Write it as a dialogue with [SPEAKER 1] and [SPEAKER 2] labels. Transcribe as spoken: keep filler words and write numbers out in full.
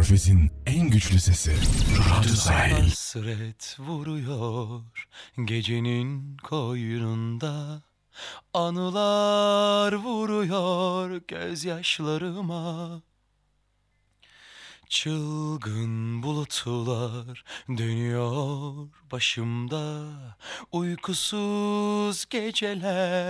[SPEAKER 1] Körfez'in en güçlü sesi. Radyo Sahil.
[SPEAKER 2] Hasret vuruyor gecenin koynunda. Anılar vuruyor gözyaşlarıma. Çılgın bulutlar dönüyor başımda. Uykusuz geceler.